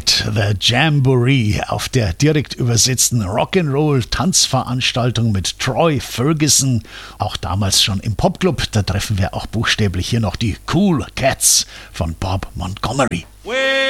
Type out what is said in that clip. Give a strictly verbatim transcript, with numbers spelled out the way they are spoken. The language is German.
mit The Jamboree auf der direkt übersetzten Rock'n'Roll-Tanzveranstaltung mit Troy Ferguson. Auch damals schon im Popclub, da treffen wir auch buchstäblich hier noch die Cool Cats von Bob Montgomery. Well,